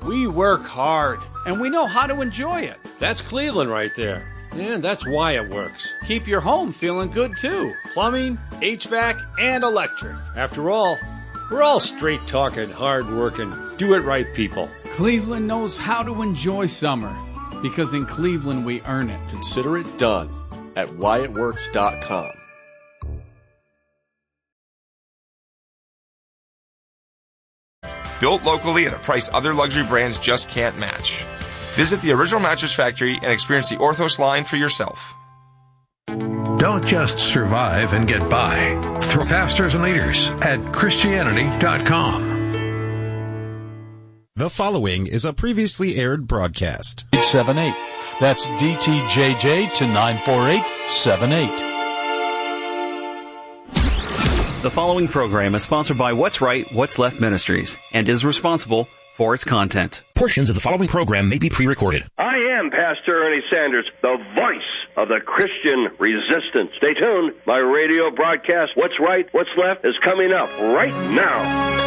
We work hard, and we know how to enjoy it. That's Cleveland right there. And that's why it works. Keep your home feeling good, too. Plumbing, HVAC, and electric. After all, we're all straight-talking, hard-working, do-it-right people. Cleveland knows how to enjoy summer, because in Cleveland we earn it. Consider it done at whyitworks.com. Built locally at a price other luxury brands just can't match. Visit the Original Mattress Factory and experience the Orthos line for yourself. Don't just survive and get by. Through pastors and leaders at Christianity.com. The following is a previously aired broadcast. 878. That's DTJJ to 94878. The following program is sponsored by What's Right, What's Left Ministries and is responsible for its content. Portions of the following program may be pre-recorded. I am Pastor Ernie Sanders, the voice of the Christian resistance. Stay tuned. My radio broadcast, What's Right, What's Left, is coming up right now.